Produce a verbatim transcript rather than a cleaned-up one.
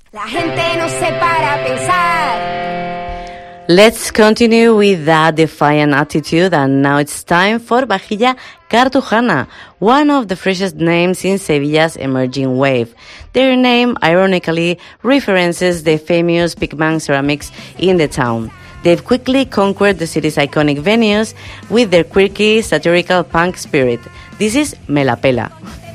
La gente no se para a pensar. Let's continue with that defiant attitude, and now it's time for Vajilla Cartujana, one of the freshest names in Sevilla's emerging wave. Their name, ironically, references the famous Pigman ceramics in the town. They've quickly conquered the city's iconic venues with their quirky, satirical punk spirit. This is Me La Pela.